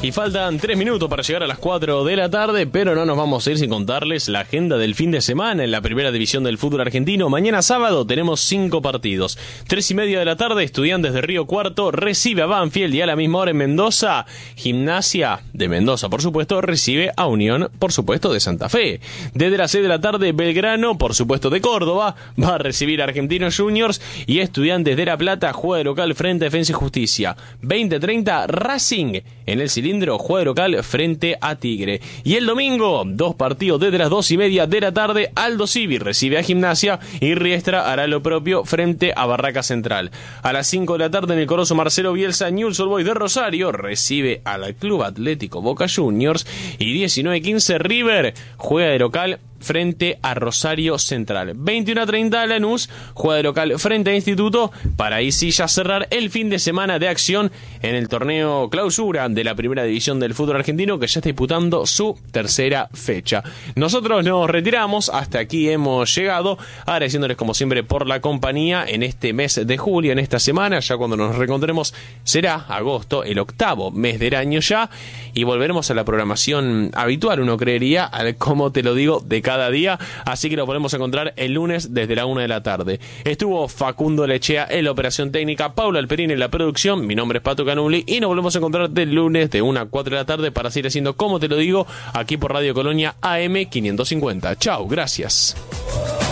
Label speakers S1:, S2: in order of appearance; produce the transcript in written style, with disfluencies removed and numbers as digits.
S1: Y faltan 3 minutos para llegar a las 4 de la tarde, pero no nos vamos a ir sin contarles la agenda del fin de semana en la primera división del fútbol argentino. Mañana sábado tenemos 5 partidos. 3:30 de la tarde, Estudiantes de Río Cuarto recibe a Banfield, y a la misma hora en Mendoza, Gimnasia de Mendoza, por supuesto, recibe a Unión, por supuesto, de Santa Fe. Desde las 6 de la tarde, Belgrano, por supuesto, de Córdoba, va a recibir a Argentinos Juniors, y Estudiantes de La Plata juega de local frente a Defensa y Justicia. 20:30, Racing en el Cilindro juega de local frente a Tigre. Y el domingo, 2 partidos desde las 2:30 de la tarde. Aldo Civi recibe a Gimnasia y Riestra hará lo propio frente a Barraca Central. A las 5 de la tarde en el Coloso Marcelo Bielsa, Newell's Old Boys de Rosario recibe al Club Atlético Boca Juniors, y 19:15 River juega de local frente a Rosario Central. 21:30 Lanús juega de local frente a Instituto, para ahí sí ya cerrar el fin de semana de acción en el torneo clausura de la primera división del fútbol argentino, que ya está disputando su tercera fecha. Nosotros nos retiramos, hasta aquí hemos llegado, agradeciéndoles como siempre por la compañía en este mes de julio, en esta semana. Ya cuando nos reencontremos será agosto, el 8º mes del año ya, y volveremos a la programación habitual, uno creería, al como te lo digo, de cada día, así que lo podemos encontrar el lunes desde la 1 de la tarde. Estuvo Facundo Lechea en la operación técnica, Paula Alperín en la producción, mi nombre es Pato Canuli, y nos volvemos a encontrar del lunes de 1 a 4 de la tarde para seguir haciendo como te lo digo, aquí por Radio Colonia AM 550. Chau, gracias.